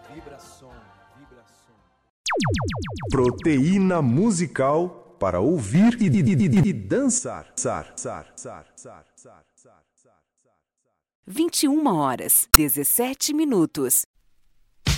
Vibração, vibração. Proteína musical para ouvir e dançar. 21h17.